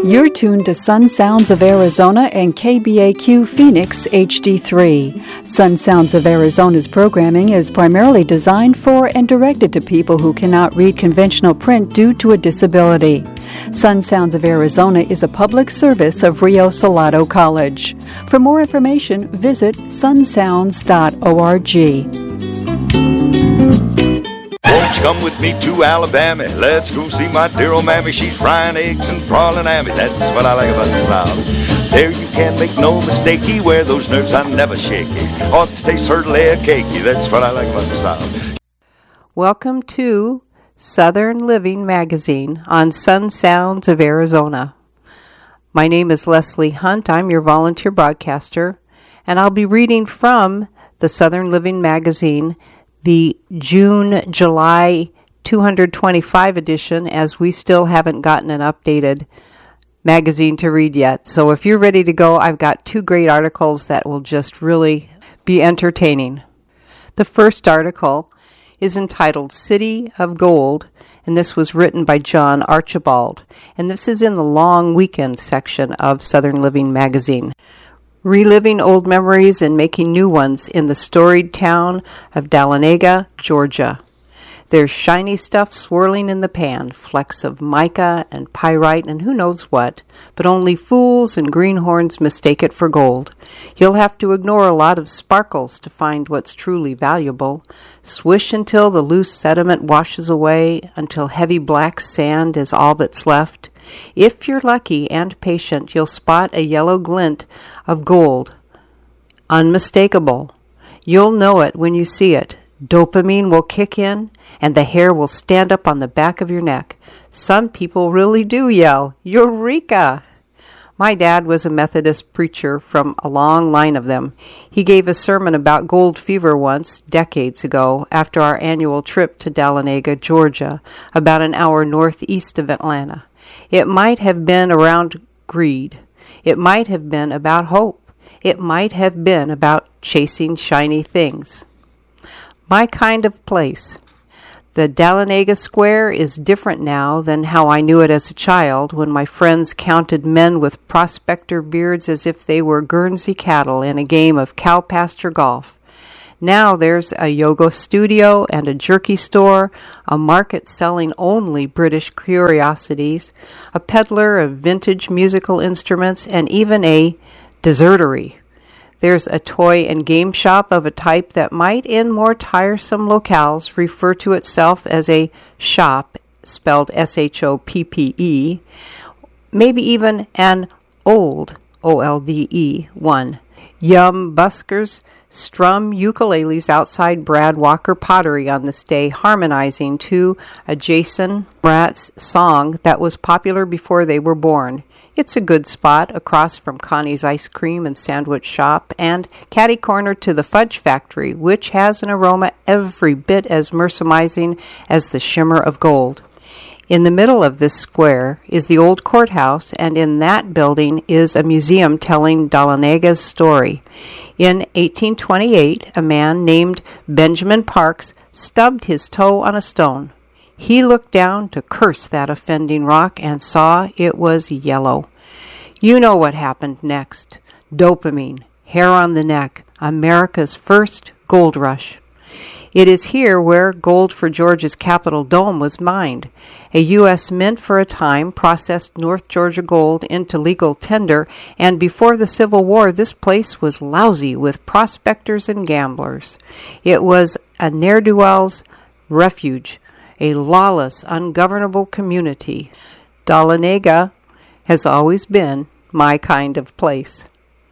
You're tuned to Sun Sounds of Arizona and KBAQ Phoenix HD3. Sun Sounds of Arizona's programming is primarily designed for and directed to people who cannot read conventional print due to a disability. Sun Sounds of Arizona is a public service of Rio Salado College. For more information, visit sunsounds.org. Won't you come with me to Alabama? Let's go see my dear old mammy. She's frying eggs and prawling at me. That's what I like about the South. There you can't make no mistakey. Where those nerves are never shaky. Ought to taste her layer cakey. That's what I like about the South. Welcome to Southern Living Magazine on Sun Sounds of Arizona. My name is Leslie Hunt. I'm your volunteer broadcaster, and I'll be reading from the Southern Living Magazine, the June-July 225 edition, as we still haven't gotten an updated magazine to read yet. So if you're ready to go, I've got two great articles that will just really be entertaining. The first article is entitled City of Gold, and this was written by John Archibald, and this is in the Long Weekend section of Southern Living Magazine. Reliving old memories and making new ones in the storied town of Dahlonega, Georgia. There's shiny stuff swirling in the pan, flecks of mica and pyrite and who knows what, but only fools and greenhorns mistake it for gold. You'll have to ignore a lot of sparkles to find what's truly valuable. Swish until the loose sediment washes away, until heavy black sand is all that's left. If you're lucky and patient, you'll spot a yellow glint of gold. Unmistakable. You'll know it when you see it. Dopamine will kick in, and the hair will stand up on the back of your neck. Some people really do yell, Eureka! My dad was a Methodist preacher from a long line of them. He gave a sermon about gold fever once, decades ago, after our annual trip to Dahlonega, Georgia, about an hour northeast of Atlanta. It might have been around greed. It might have been about hope. It might have been about chasing shiny things. My kind of place. The Dahlonega Square is different now than how I knew it as a child, when my friends counted men with prospector beards as if they were Guernsey cattle in a game of cow pasture golf. Now there's a yoga studio and a jerky store, a market selling only British curiosities, a peddler of vintage musical instruments, and even a desertery. There's a toy and game shop of a type that might, in more tiresome locales, refer to itself as a shop, spelled S-H-O-P-P-E, maybe even an old, O-L-D-E, one. Yum buskers strum ukuleles outside Brad Walker Pottery on this day, harmonizing to a Jason Mraz song that was popular before they were born. It's a good spot across from Connie's Ice Cream and Sandwich Shop and catty-corner to the Fudge Factory, which has an aroma every bit as mesmerizing as the shimmer of gold. In the middle of this square is the old courthouse, and in that building is a museum telling Dahloneg's story. In 1828, a man named Benjamin Parks stubbed his toe on a stone. He looked down to curse that offending rock and saw it was yellow. You know what happened next. Dopamine, hair on the neck, America's first gold rush. It is here where gold for Georgia's Capitol Dome was mined. A U.S. mint for a time processed North Georgia gold into legal tender, and before the Civil War this place was lousy with prospectors and gamblers. It was a ne'er-do-well's refuge, a lawless, ungovernable community. Dahlonega has always been my kind of place.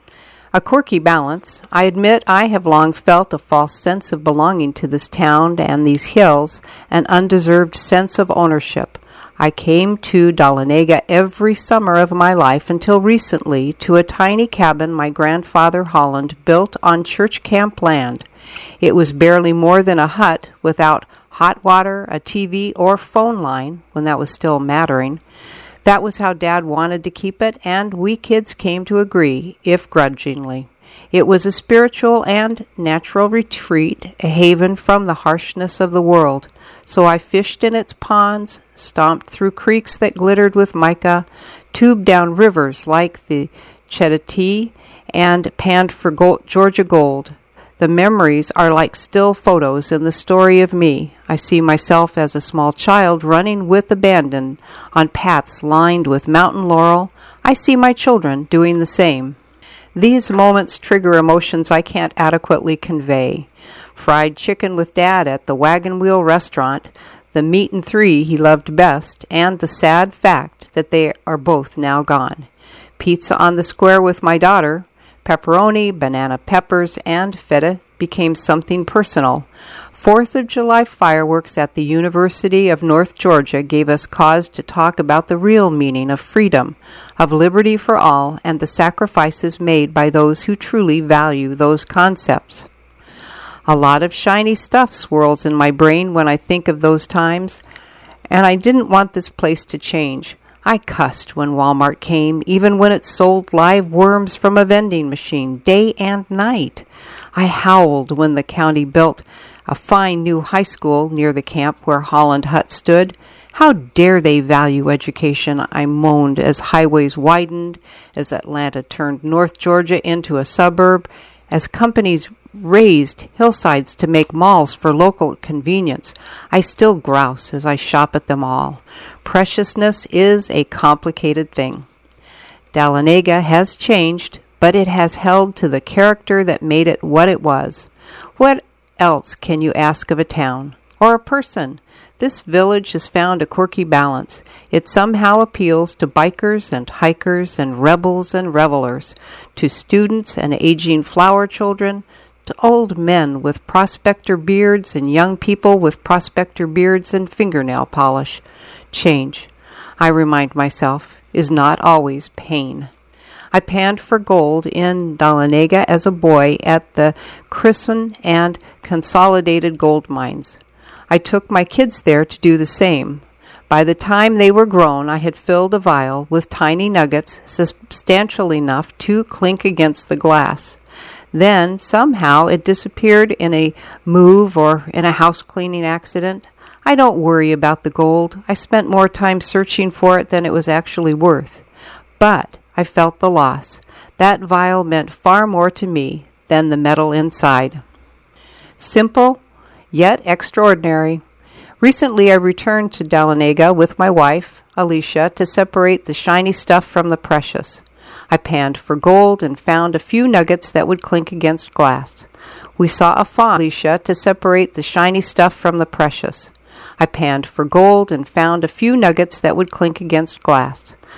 A quirky balance. I admit I have long felt a false sense of belonging to this town and these hills, an undeserved sense of ownership. I came to Dahlonega every summer of my life until recently to a tiny cabin my grandfather Holland built on church camp land. It was barely more than a hut without hot water, a TV, or phone line when that was still mattering. That was how Dad wanted to keep it, and we kids came to agree, if grudgingly. It was a spiritual and natural retreat, a haven from the harshness of the world. So I fished in its ponds, stomped through creeks that glittered with mica, tubed down rivers like the Chetati, and panned for Georgia gold. The memories are like still photos in the story of me. I see myself as a small child running with abandon on paths lined with mountain laurel. I see my children doing the same. These moments trigger emotions I can't adequately convey. Fried chicken with Dad at the Wagon Wheel restaurant, the meat and three he loved best, and the sad fact that they are both now gone. Pizza on the square with my daughter, pepperoni, banana peppers, and feta became something personal. 4th of July fireworks at the University of North Georgia gave us cause to talk about the real meaning of freedom, of liberty for all, and the sacrifices made by those who truly value those concepts. A lot of shiny stuff swirls in my brain when I think of those times, and I didn't want this place to change. I cussed when Walmart came, even when it sold live worms from a vending machine, day and night. I howled when the county built a fine new high school near the camp where Holland Hut stood. How dare they value education, I moaned as highways widened, as Atlanta turned North Georgia into a suburb, as companies raised hillsides to make malls for local convenience. I still grouse as I shop at them all. Preciousness is a complicated thing. Dahlonega has changed, but it has held to the character that made it what it was. What else can you ask of a town or a person? This village has found a quirky balance. It somehow appeals to bikers and hikers and rebels and revelers, to students and aging flower children, to old men with prospector beards and young people with prospector beards and fingernail polish. Change, I remind myself, is not always pain. I panned for gold in Dahlonega as a boy at the Cresson and Consolidated Gold Mines. I took my kids there to do the same. By the time they were grown, I had filled a vial with tiny nuggets substantial enough to clink against the glass. Then, somehow, it disappeared in a move or in a house-cleaning accident. I don't worry about the gold. I spent more time searching for it than it was actually worth. But I felt the loss. That vial meant far more to me than the metal inside. Simple, yet extraordinary. Recently, I returned to Dahlonega with my wife, Alicia, to separate the shiny stuff from the precious. I panned for gold and found a few nuggets that would clink against glass. We saw a fawn, Alicia, to separate the shiny stuff from the precious. I panned for gold and found a few nuggets that would clink against glass.